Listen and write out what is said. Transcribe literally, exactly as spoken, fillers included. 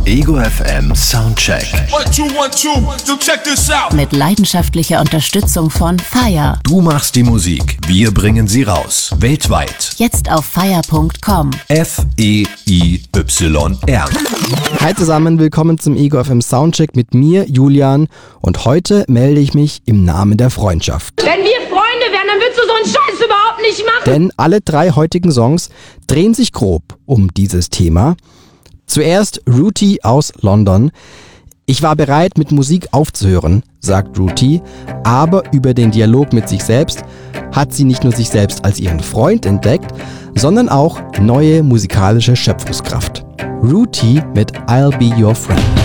Ego F M Soundcheck. One, two, one, two. So check this out. Mit leidenschaftlicher Unterstützung von Fire. Du machst die Musik, wir bringen sie raus. Weltweit. Jetzt auf fire punkt com. F E I Y R. Hi zusammen, willkommen zum Ego F M Soundcheck mit mir, Julian. Und heute melde ich mich im Namen der Freundschaft. Wenn wir Freunde wären, dann würdest du so einen Scheiß überhaupt nicht machen. Denn alle drei heutigen Songs drehen sich grob um dieses Thema. Zuerst Ruti aus London. Ich war bereit, mit Musik aufzuhören, sagt Ruti, aber über den Dialog mit sich selbst hat sie nicht nur sich selbst als ihren Freund entdeckt, sondern auch neue musikalische Schöpfungskraft. Ruti mit I'll Be Your Friend.